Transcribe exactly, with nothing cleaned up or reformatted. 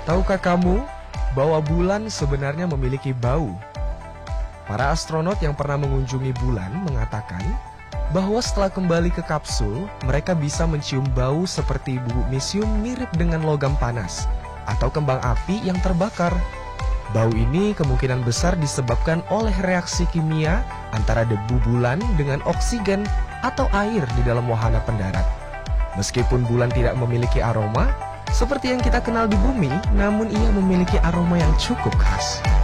Tahukah kamu bahwa bulan sebenarnya memiliki bau? Para astronot yang pernah mengunjungi bulan mengatakan bahwa setelah kembali ke kapsul, mereka bisa mencium bau seperti bubuk-misium mirip dengan logam panas atau kembang api yang terbakar. Bau ini kemungkinan besar disebabkan oleh reaksi kimia antara debu bulan dengan oksigen atau air di dalam wahana pendarat. Meskipun bulan tidak memiliki aroma seperti yang kita kenal di bumi, namun ia memiliki aroma yang cukup khas.